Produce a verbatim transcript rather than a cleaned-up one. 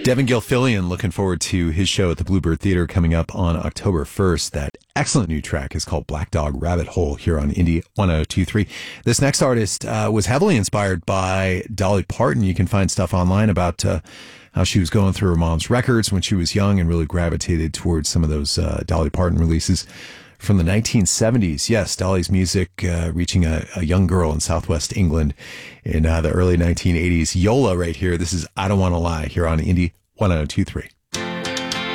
Devin Gilfillian, looking forward to his show at the Bluebird Theater coming up on October first. That excellent new track is called Black Dog Rabbit Hole here on Indie one oh two point three. This next artist uh, was heavily inspired by Dolly Parton. You can find stuff online about uh, how she was going through her mom's records when she was young and really gravitated towards some of those uh, Dolly Parton releases from the nineteen seventies. Yes, Dolly's music uh, reaching a, a young girl in Southwest England in uh, the early nineteen eighties. Yola right here. This is I Don't Want to Lie here on Indie one oh two point three.